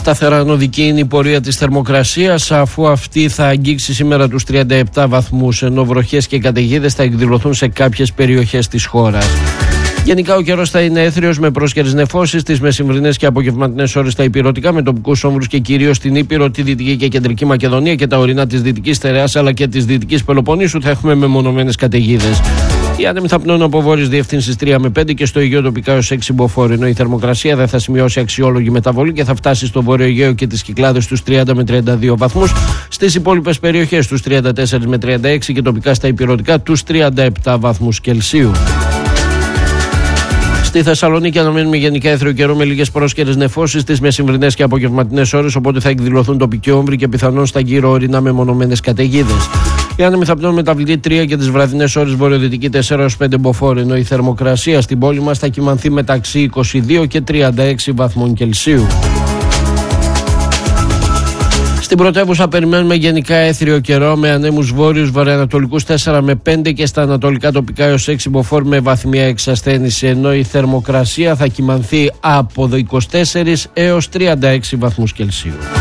Σταθερά ανωδική είναι η πορεία της θερμοκρασίας, αφού αυτή θα αγγίξει σήμερα τους 37 βαθμούς, ενώ βροχές και καταιγίδες θα εκδηλωθούν σε κάποιες περιοχές της χώρας. Γενικά ο καιρός θα είναι έθριος με πρόσκαιρες νεφώσεις τις μεσημβρινές και απογευματινές ώρες στα ηπειρωτικά, με τοπικούς όμβρους και κυρίως στην Ήπειρο, τη Δυτική και Κεντρική Μακεδονία και τα ορεινά της Δυτικής Στερεάς αλλά και της Δυτικής Πελοποννήσου θα έχουμε μεμονωμένες καταιγίδες. Οι άνεμοι θα πνέουν από βόρειες διευθύνσεις 3 με 5 και στο Αιγαίο τοπικά έως 6 μποφόρ, ενώ η θερμοκρασία δεν θα σημειώσει αξιόλογη μεταβολή και θα φτάσει στο Βόρειο Αιγαίο και τις Κυκλάδες στους 30 με 32 βαθμούς, στις υπόλοιπες περιοχές τους 34 με 36 και τοπικά στα ηπειρωτικά τους 37 βαθμούς Κελσίου. Στη Θεσσαλονίκη αναμένουμε γενικά έθριο καιρό με λίγες πρόσκαιρες νεφώσεις τις μεσημβρινές και απογευματινές ώρες, οπότε θα εκδηλωθούν τοπικοί όμβροι και πιθανόν στα γύρω ορεινά μεμονωμένες καταιγίδες. Οι άνεμοι θα πνέουν μεταβλητή 3 και τις βραδινές ώρες βορειοδυτική 4 έως 5 μποφόρ, ενώ η θερμοκρασία στην πόλη μας θα κυμανθεί μεταξύ 22 και 36 βαθμών Κελσίου. Στην πρωτεύουσα περιμένουμε γενικά έθριο καιρό με ανέμους βόρειους βορειοανατολικούς 4 με 5 και στα ανατολικά τοπικά έως 6 μποφόρ με βαθμία εξασθένηση, ενώ η θερμοκρασία θα κυμανθεί από 24 έως 36 βαθμούς Κελσίου.